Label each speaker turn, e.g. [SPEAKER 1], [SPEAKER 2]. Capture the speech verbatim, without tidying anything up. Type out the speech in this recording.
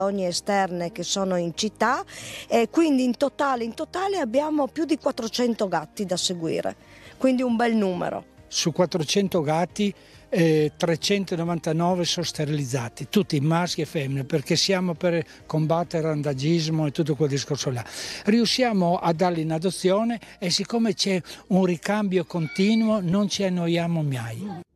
[SPEAKER 1] colonie esterne che sono in città, e quindi in totale, in totale abbiamo più di quattrocento gatti da seguire, quindi un bel numero.
[SPEAKER 2] Su quattrocento gatti eh, trecentonovantanove sono sterilizzati, tutti maschi e femmine, perché siamo per combattere il randagismo e tutto quel discorso là. Riusciamo a darli in adozione e siccome c'è un ricambio continuo non ci annoiamo mai.